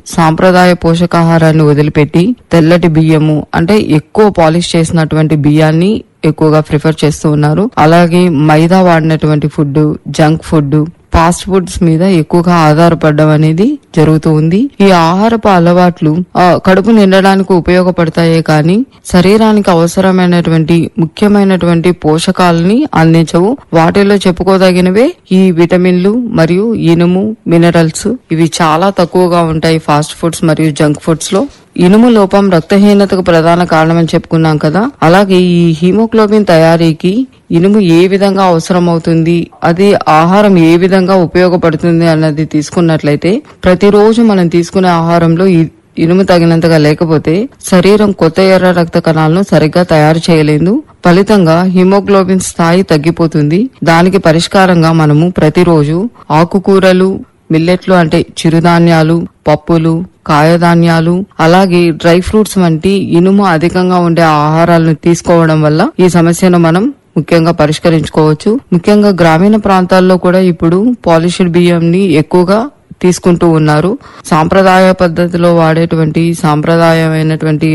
సాంప్రదాయ పోషకాహారాన్ని వదిలిపెట్టి తెల్లటి బియ్యము అంటే ఎక్కువ పాలిష్ చేసినటువంటి బియ్యాన్ని ఎక్కువగా ప్రిఫర్ చేస్తూ ఉన్నారు. అలాగే మైదా వాడినటువంటి food, junk food, fast foods మీద ఎక్కువగా ఆధారపడడం అనేది జరుగుతూ ఉంది. ఈ ఆహారపు అలవాట్లు కడుపు నిండడానికి ఉపయోగపడతాయే కానీ శరీరానికి అవసరమైనటువంటి ముఖ్యమైనటువంటి పోషకాలని అందించవు. వాటిలో చెప్పుకోదగినవే ఈ విటమిన్లు మరియు ఇనుము, మినరల్స్. ఇవి చాలా తక్కువగా ఉంటాయి ఫాస్ట్ ఫుడ్స్ మరియు జంక్ ఫుడ్స్ లో. ఇనుము లోపం రక్తహీనతకు ప్రధాన కారణమని చెప్పుకున్నాం కదా. అలాగే ఈ హీమోగ్లోబిన్ తయారీకి ఇనుము ఏ విధంగా అవసరమవుతుంది, అది ఆహారం ఏ విధంగా ఉపయోగపడుతుంది అన్నది తీసుకున్నట్లయితే, ప్రతిరోజు మనం తీసుకునే ఆహారంలో ఇనుము తగినంతగా లేకపోతే శరీరం కొత్త ఎర్ర రక్త కణాలను సరిగ్గా తయారు చేయలేదు. ఫలితంగా హిమోగ్లోబిన్ స్థాయి తగ్గిపోతుంది. దానికి పరిష్కారంగా మనము ప్రతిరోజు ఆకుకూరలు, మిల్లెట్లు అంటే చిరుధాన్యాలు, పప్పులు, కాయధాన్యాలు, అలాగే డ్రై ఫ్రూట్స్ వంటి ఇనుము అధికంగా ఉండే ఆహారాలను తీసుకోవడం వల్ల ఈ సమస్యను మనం ముఖ్యంగా పరిష్కరించుకోవచ్చు. ముఖ్యంగా గ్రామీణ ప్రాంతాల్లో కూడా ఇప్పుడు పాలిష్డ్ బియ్యంని ఎక్కువగా తీసుకుంటూ ఉన్నారు. సాంప్రదాయ పద్ధతిలో వాడేటువంటి సాంప్రదాయమైనటువంటి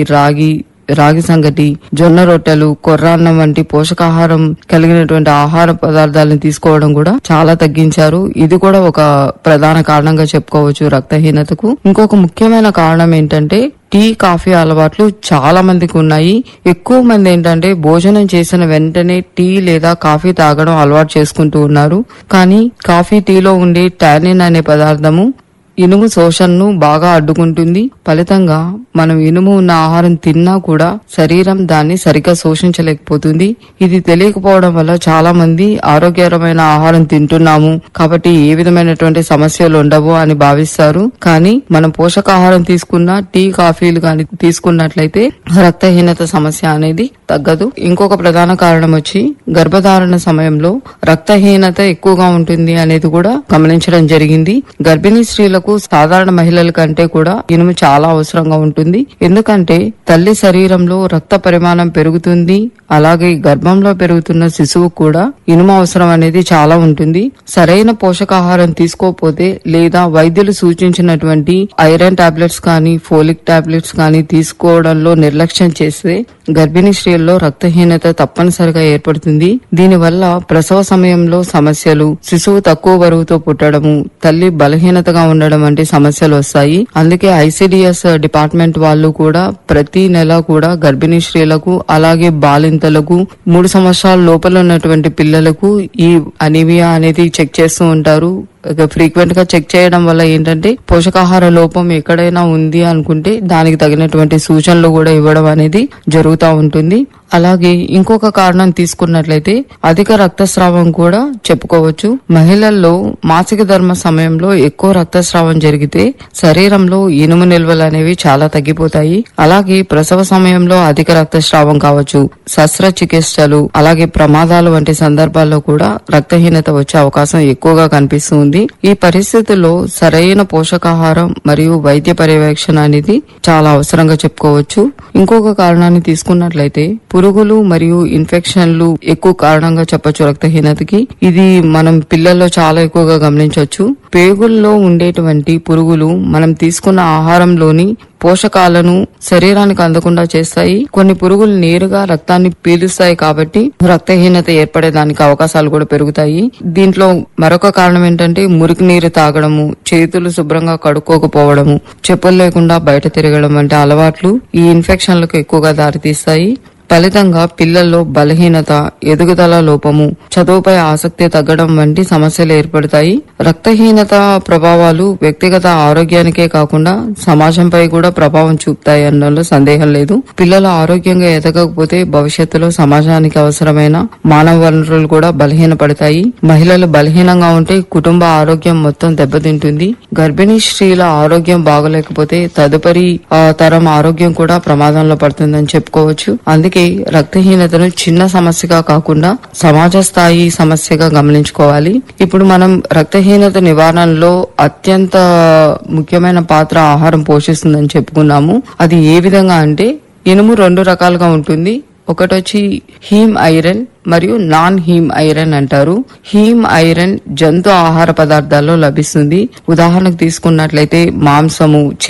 రాగి సంగటి, జొన్న రొట్టెలు, కొర్రాన్నం వంటి పోషకాహారం కలిగినటువంటి ఆహార పదార్థాలను తీసుకోవడం కూడా చాలా తగ్గించారు. ఇది కూడా ఒక ప్రధాన కారణంగా చెప్పుకోవచ్చు రక్తహీనతకు. ఇంకొక ముఖ్యమైన కారణం ఏంటంటే టీ, కాఫీ అలవాట్లు చాలా మందికి ఉన్నాయి. ఎక్కువ మంది ఏంటంటే భోజనం చేసిన వెంటనే టీ లేదా కాఫీ తాగడం అలవాటు చేసుకుంటూ ఉన్నారు. కానీ కాఫీ, టీలో ఉండే టానిన్ అనే పదార్థము ఇనుము శోషణను బాగా అడ్డుకుంటుంది. ఫలితంగా మనం ఇనుము ఉన్న ఆహారం తిన్నా కూడా శరీరం దాన్ని సరిగ్గా శోషించలేకపోతుంది. ఇది తెలియకపోవడం వల్ల చాలా మంది ఆరోగ్యకరమైన ఆహారం తింటున్నాము కాబట్టి ఏ విధమైనటువంటి సమస్యలు ఉండవు అని భావిస్తారు. కానీ మనం పోషకాహారం తీసుకున్నా, టీ, కాఫీలు కానీ తీసుకున్నట్లయితే రక్తహీనత సమస్య అనేది తగ్గదు. ఇంకొక ప్రధాన కారణం వచ్చి గర్భధారణ సమయంలో రక్తహీనత ఎక్కువగా ఉంటుంది అనేది కూడా గమనించడం జరిగింది. గర్భిణీ స్త్రీలకు సాధారణ మహిళల కంటే కూడా ఇనుము చాలా అవసరంగా ఉంటుంది. ఎందుకంటే తల్లి శరీరంలో రక్త పరిమాణం పెరుగుతుంది. అలాగే గర్భంలో పెరుగుతున్న శిశువు కూడా ఇనుము అవసరం అనేది చాలా ఉంటుంది. సరైన పోషకాహారం తీసుకోకపోతే లేదా వైద్యులు సూచించినటువంటి ఐరన్ టాబ్లెట్స్ కానీ, ఫోలిక్ టాబ్లెట్స్ కానీ తీసుకోవడంలో నిర్లక్ష్యం చేస్తే గర్భిణీ స్త్రీల్లో రక్తహీనత తప్పనిసరిగా ఏర్పడుతుంది. దీనివల్ల ప్రసవ సమయంలో సమస్యలు, శిశువు తక్కువ బరువుతో పుట్టడము, తల్లి బలహీనతగా ఉండడం వంటి సమస్యలు వస్తాయి. అందుకే ఐసిడిఎస్ డిపార్ట్మెంట్ వాళ్ళు కూడా ప్రతి నెల కూడా గర్భిణీ స్త్రీలకు, అలాగే బాలింతలకు, 3 సంవత్సరాల లోపల ఉన్నటువంటి పిల్లలకు ఈ అనీమియా అనేది చెక్ చేస్తూ ఉంటారు. ఫ్రీక్వెంట్ గా చెక్ చేయడం వల్ల ఏంటంటే పోషకాహార లోపం ఎక్కడైనా ఉంది అనుకుంటే దానికి తగినటువంటి సూచనలు కూడా ఇవ్వడం అనేది జరుగుతూ ఉంటుంది. అలాగే ఇంకొక కారణం తీసుకున్నట్లయితే అధిక రక్తస్రావం కూడా చెప్పుకోవచ్చు. మహిళల్లో మాసిక ధర్మ సమయంలో ఎక్కువ రక్తస్రావం జరిగితే శరీరంలో ఇనుము నిల్వలు అనేవి చాలా తగ్గిపోతాయి. అలాగే ప్రసవ సమయంలో అధిక రక్తస్రావం కావచ్చు, శస్త్రచికిత్సలు, అలాగే ప్రమాదాలు వంటి సందర్భాల్లో కూడా రక్తహీనత వచ్చే అవకాశం ఎక్కువగా కనిపిస్తుంది. ఈ పరిస్థితుల్లో సరైన పోషకాహారం మరియు వైద్య పర్యవేక్షణ అనేది చాలా అవసరంగా చెప్పుకోవచ్చు. ఇంకొక కారణాన్ని తీసుకున్నట్లయితే పురుగులు మరియు ఇన్ఫెక్షన్లు ఎక్కువ కారణంగా చెప్పొచ్చు రక్తహీనతకి. ఇది మనం పిల్లల్లో చాలా ఎక్కువగా గమనించవచ్చు. పేగుల్లో ఉండేటువంటి పురుగులు మనం తీసుకున్న ఆహారంలోని పోషకాలను శరీరానికి అందకుండా చేస్తాయి. కొన్ని పురుగులు నేరుగా రక్తాన్ని పీలుస్తాయి కాబట్టి రక్తహీనత ఏర్పడేదానికి అవకాశాలు కూడా పెరుగుతాయి. దీంట్లో మరొక కారణం ఏంటంటే మురికి నీరు తాగడము, చేతులు శుభ్రంగా కడుక్కోకపోవడము, చెప్పులు లేకుండా బయట తిరగడం వంటి అలవాట్లు ఈ ఇన్ఫెక్షన్లకు ఎక్కువగా దారితీస్తాయి. ఫలితంగా పిల్లల్లో బలహీనత, ఎదుగుదల లోపము, చదువుపై ఆసక్తి తగ్గడం వంటి సమస్యలు ఏర్పడతాయి. రక్తహీనత ప్రభావాలు వ్యక్తిగత ఆరోగ్యానికే కాకుండా సమాజంపై కూడా ప్రభావం చూపుతాయి అన్నలో సందేహం లేదు. పిల్లలు ఆరోగ్యంగా ఎదగకపోతే భవిష్యత్తులో సమాజానికి అవసరమైన మానవ వనరులు కూడా బలహీనపడతాయి. మహిళలు బలహీనంగా ఉంటే కుటుంబ ఆరోగ్యం మొత్తం దెబ్బతింటుంది. గర్భిణీ స్త్రీల ఆరోగ్యం బాగలేకపోతే తదుపరి తరం ఆరోగ్యం కూడా ప్రమాదంలో పడుతుందని చెప్పుకోవచ్చు. అందుకే రక్తహీనతను చిన్న సమస్యగా కాకుండా సమాజ స్థాయి సమస్యగా గమనించుకోవాలి. ఇప్పుడు మనం రక్తహీనత నివారణలో అత్యంత ముఖ్యమైన పాత్ర ఆహారం పోషిస్తుందని చెప్పుకున్నాము. అది ఏ విధంగా అంటే ఇనుము 2 రకాలుగా ఉంటుంది. ఒకటొచ్చి హీమ్ ఐరన్ మరియు నాన్ హీమ్ ఐరన్ అంటారు. హీమ్ ఐరన్ జంతు ఆహార పదార్థాల్లో లభిస్తుంది. ఉదాహరణకు తీసుకున్నట్లయితే మాంసము,